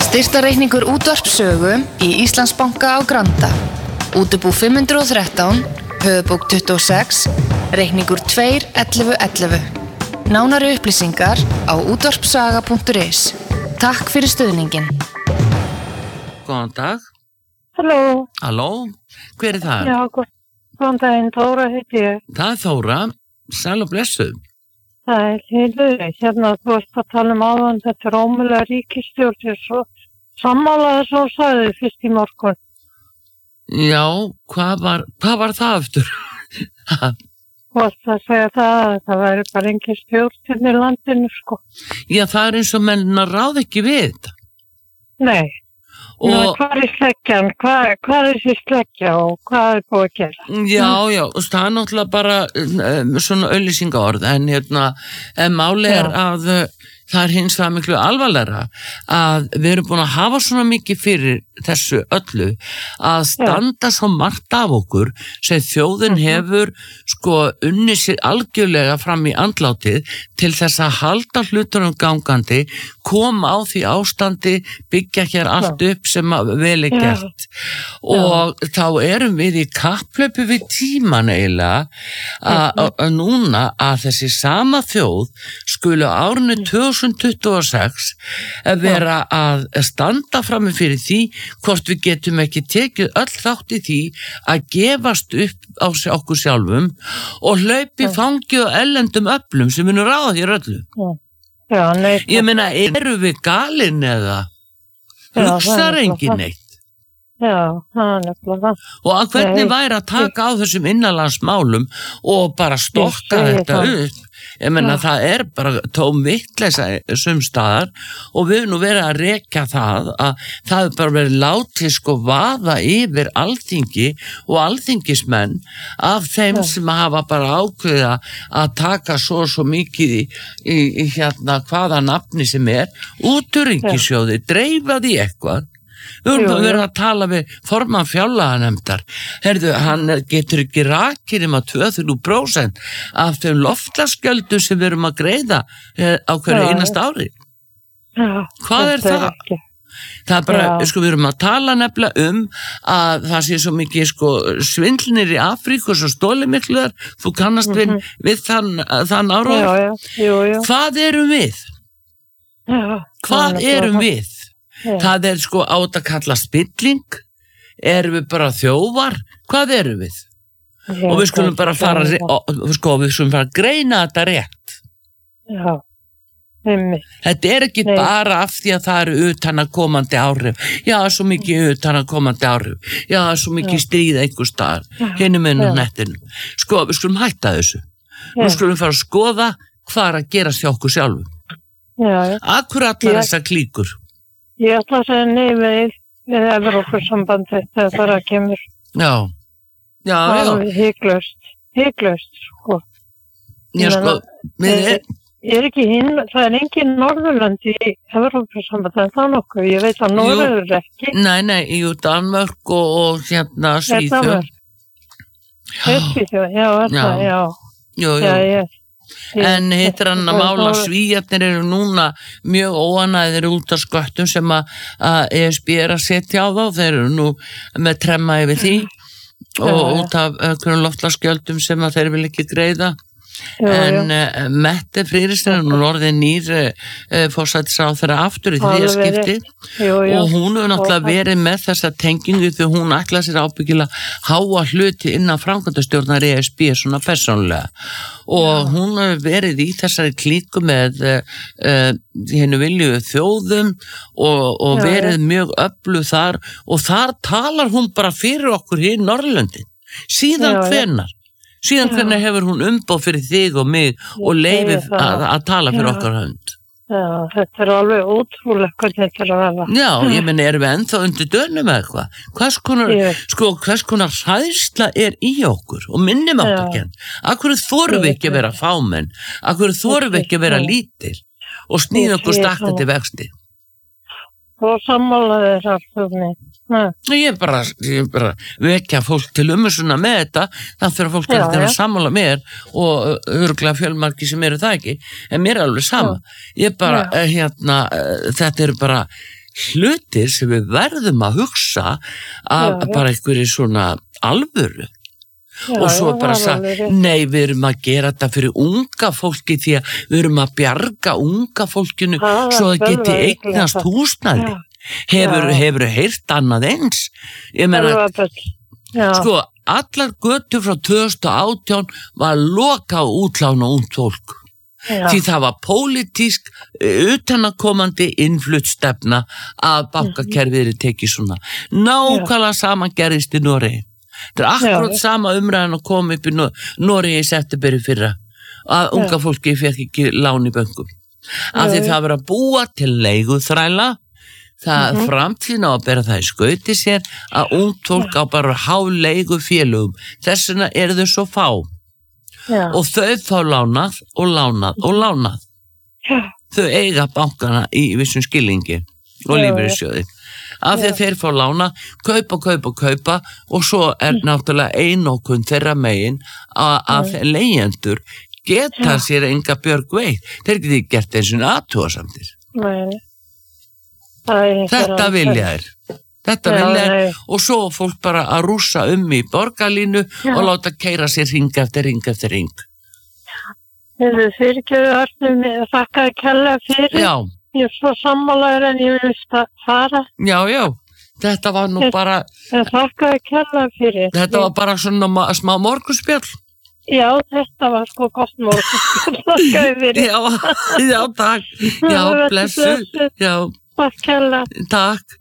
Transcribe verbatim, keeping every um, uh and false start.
Styrktarreikningur Útvarpssögu í Íslandsbanka á Granda. Útibú fimm hundruð og þrettán, höfubók tuttugu og sex, reikningur tvö ellefu ellefu. Nánari upplýsingar á útvarpssaga punktur is. Takk fyrir stuðningin. Góðan dag. Halló. Halló, hver er það? Já, góðan daginn, Þóra heiti ég. Það er Þóra, sæl og blessuð. Það er heiluði, hérna þú varst að tala um áðan, þetta er ómögulega ríkisstjórn, ég er svo sammálaði svo sagði fyrst í morgun. Já, hvað var, hvað var það eftir? Þú varst að segja það að það væri bara engin stjórn í landinu, sko. Já, það er eins og menn að ráða ekki við þetta. Nei. Og... Ná, hvað er sleggjan? Hvað, hvað er þessi sleggja og hvað er búið að gera? Já, já, það er náttúrulega bara um, svona auglýsingaorð, en hérna, en máli er að uh, það er hins vegar miklu alvarlegra að við erum búin að hafa svona mikið fyrir þessu öllu að standa svo margt af okkur sem þjóðin hefur sko unni sér algjörlega fram í andlátið til þess að halda hlutunum gangandi, koma á því ástandi, byggja hér allt upp sem vel er gert. Og þá erum við í kapphlaupi við tíman eiginlega að núna að þessi sama þjóð skulu árinu tvö þúsund tuttugu og sex vera að standa frammi fyrir því hvort við getum ekki tekið öll þátt í því að gefast upp á okkur sjálfum og hlaupi fangið og ellendum öflum sem við nú ráða hér öllu. Já, nei, ég meina, eru við galin eða hugsar engin neitt? Já, það er nefnilega það. Og að hvernig væri að taka á þessum innanlandsmálum og bara stokka þetta upp? Ég menna, það er bara tóm vitleysa sumstaðar og við erum nú verið að rekja það að það er bara verið látið sko vaða yfir alþingi og alþingismenn af þeim sem hafa bara ákveða að taka svo svo mikið í, í, í hérna hvaða nafni sem er út úr ríkissjóði, dreifa því eitthvað. Við erum bara verið að tala við formann fjárlaganefndar. Herðu, hann getur ekki rakið um að tvö til þrjú prósent af þeim loftslagsgjöldum sem við erum að greiða á hverju einasta ári. Já, hvað er það? Ekki. Það er bara, Já. sko, við erum að tala nefnilega um að það sé svo mikið, sko, svindlinir í Afríku og svo stóli miklu þar. Þú kannast mm -hmm. við, við þann, þann áróður. Já, já, jú, jú. Hvað erum við? Já. Hvað erum við? Já. Það er sko átt að kalla spilling, erum við bara þjófar, hvað erum við? Já, og við skulum bara fara, sko, við skulum fara að greina þetta rétt. Já, einmitt. Þetta er ekki Nei. bara af því að það eru utanakomandi áhrif, já, svo mikið utanakomandi áhrif, já, svo mikið stríð einhver staðar, hinum ennum nettinu. Sko, við skulum hætta þessu, já. Nú skulum fara að skoða hvað er að gerast hjá okkur sjálfum. Já, já. Akkur allar þessar klíkur. Ég ætla að segja nei við, við Evrópusambandi þegar það að kemur. Já, já, já. Það er hygglust, hygglust, sko. Já, sko, við er... Ég er ekki hinn, það er engin Norðurland í Evrópusambandi, en það nokkuð, ég veit að Norður er ekki. Nei, nei, jú, Danmörk og, og hérna Svíþjóð. Já, Svíþjóð, já, þetta, já. Jú, jú. Já, ég... En hittir hann að mála Svíjarnir eru núna mjög óanæðir út af sköttum sem að E S B er að setja á þá, þeir eru nú með tremma yfir því og út af einhverjum loftslagsgjöldum sem að þeir vil ekki greiða. Jú, en uh, Mette Freyristin er nú orðið nýr uh, forsætisráðherra aftur í þriðja skipti jú, jú. Og hún hefur náttúrulega verið með þessa tengingu þegar hún ætlaði sér ábyggilega háa hluti innan framkvæmdastjórnar E S B svona persónulega og já. Hún hefur verið í þessari klíku með uh, uh, hennu vilju þjóðum og, og verið mjög öflug þar og þar talar hún bara fyrir okkur hér í Norrlöndin síðan hvenar Síðan hvernig hefur hún umboð fyrir þig og mig og leifið að, að tala fyrir já. Okkar hönd? Já, þetta er alveg ótrúlega hvernig þetta er að verða. Já, ég menn, erum við ennþá undir dönum eða eitthvað? Hvers konar, ég. sko, hvers konar hræðsla er í okkur og minnum átt að kenn? Akkur þorum við ekki að vera fámenn? Akkur þorum við ekki að vera lítil og snýða okkur stakta til vexti? Og sammálaði þér allt um mig. Ég er bara, ég er bara vekja fólk til umhersuna með þetta þannig fyrir fólk já, að sammála mér og örgulega fjölmarki sem eru það ekki en mér er alveg sama já. Ég bara, já. hérna þetta eru bara hlutir sem við verðum að hugsa af Já, já. bara einhverju svona alvöru. Já, Og svo já, bara það er sagði, alveg rétt. nei, við erum að gera þetta fyrir unga fólki því að við erum að bjarga unga fólkinu Það er svo að geti alveg eignast rétt. húsnæði. Já. Hefur, Já. hefur heyrt annað eins? Ég meina, Alveg, já, sko, allar götur frá tvö þúsund og átján var loka á útlána ungt fólk. já, Því það var pólitísk, utanakomandi innfluttstefna að bankakerfið er tekið svona. Nákvæmlega sama gerðist í Noregi. Það er akkurat Já. sama umræðan að koma upp í Nor- Noregi í septemberi fyrra. Að unga fólki fekk ekki lán í bönkum. Af því Já. það verið að búa til leiguþræla. Það Mhm. framtíðin á að bera það í skauti sér að ungt fólk á bara háleigu félögum. Þess vegna eru þau svo fá. já, Og þau fá lánað og lánað og lánað. já, Þau eiga bankana í vissum skilningi og Já, lífeyrissjóði. Af því að þeir fá lána, kaupa, kaupa, kaupa og svo er náttúrulega einokun þeirra megin að, að leigjendur geta Já. sér enga björg veitt. Þeir geti gert eins og aðtúasamtir. nei. Það er einhver Þetta alveg- vilja þær. Þetta Já, vilja þær nei. og svo á fólk bara að rússa um í borgarlínu Já. og láta keira sér ring eftir ring eftir ring. Hefur fyrirgjöðu Arnum, þakkaði kella fyrir. Já, Ég er svo sammálaður en ég vil sta- fara. já, já. Þetta var nú Ég- bara, En þakkaði kella fyrir. þetta var bara svona ma- smá morgunspjall. Já, þetta var sko gott morgun. Þakkaði fyrir. Já, já, takk. Já, Vertu blessu. blessuð. Já, Takk kella. takk.